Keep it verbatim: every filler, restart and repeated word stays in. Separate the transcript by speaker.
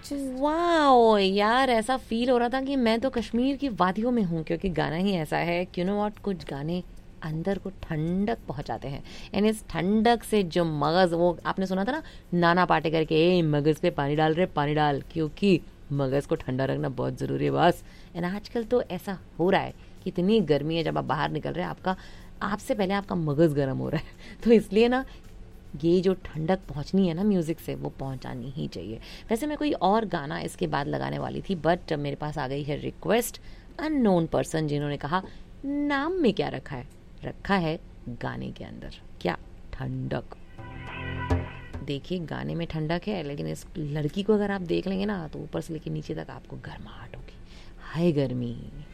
Speaker 1: Wow यार, ऐसा feel हो रहा था कि मैं तो कश्मीर की वादियों में हूँ, क्योंकि गाना ही ऐसा है कि यू नो व्हाट, कुछ गाने अंदर को ठंडक पहुंचाते हैं। एंड इस ठंडक से जो मगज, वो आपने सुना था ना नाना पाटेकर के, ए मगज पे पानी डाल रहे पानी डाल, क्योंकि मगज को ठंडा रखना बहुत ज़रूरी है बस। एंड आजकल तो ऐसा हो रहा है कि इतनी गर्मी है, जब आप बाहर निकल रहे हैं आपका, आपसे पहले आपका मगज गर्म हो रहा है। तो इसलिए ना ये जो ठंडक पहुंचनी है ना म्यूज़िक से, वो पहुंचानी ही चाहिए। वैसे मैं कोई और गाना इसके बाद लगाने वाली थी, बट मेरे पास आ गई है रिक्वेस्ट अननोन पर्सन, जिन्होंने कहा नाम में क्या रखा है, रखा है गाने के अंदर क्या, ठंडक। देखिए गाने में ठंडक है, लेकिन इस लड़की को अगर आप देख लेंगे ना, तो ऊपर से लेकर नीचे तक आपको गर्माहट होगी। हाय गर्मी।